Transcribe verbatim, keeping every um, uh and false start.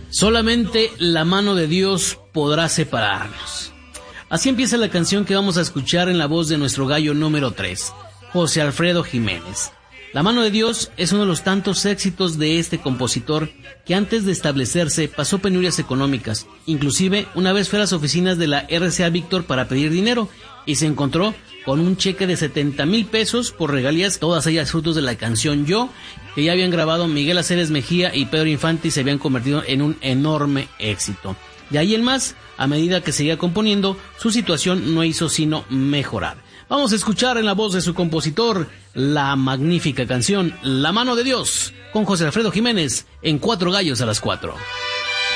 Solamente la mano de Dios podrá separarnos. Así empieza la canción que vamos a escuchar en la voz de nuestro gallo número tres, José Alfredo Jiménez. La mano de Dios es uno de los tantos éxitos de este compositor que antes de establecerse pasó penurias económicas. Inclusive una vez fue a las oficinas de la R C A Víctor para pedir dinero y se encontró con un cheque de setenta mil pesos por regalías, todas ellas frutos de la canción Yo, que ya habían grabado Miguel Aceves Mejía y Pedro Infante y se habían convertido en un enorme éxito. De ahí en más, a medida que seguía componiendo, su situación no hizo sino mejorar. Vamos a escuchar en la voz de su compositor la magnífica canción La mano de Dios, con José Alfredo Jiménez, en Cuatro Gallos a las Cuatro.